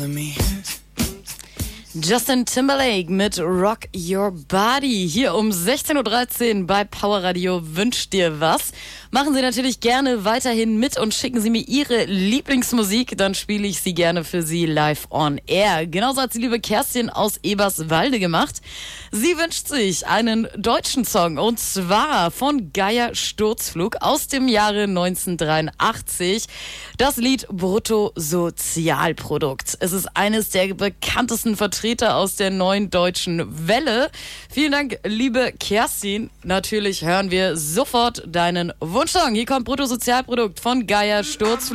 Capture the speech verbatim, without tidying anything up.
Justin Timberlake mit Rock Your Body. Hier um sechzehn Uhr dreizehn bei Power Radio Wünscht dir was. Machen Sie natürlich gerne weiterhin mit und schicken Sie mir Ihre Lieblingsmusik, dann spiele ich sie gerne für Sie live on air. Genauso hat sie liebe Kerstin aus Eberswalde gemacht. Sie wünscht sich einen deutschen Song und zwar von Geier Sturzflug aus dem Jahre neunzehnhundertdreiundachtzig. Das Lied Bruttosozialprodukt. Es ist eines der bekanntesten Vertreter aus der neuen deutschen Welle. Vielen Dank, liebe Kerstin. Natürlich hören wir sofort deinen Wunschsong. Hier kommt Bruttosozialprodukt von Geier Sturzflug.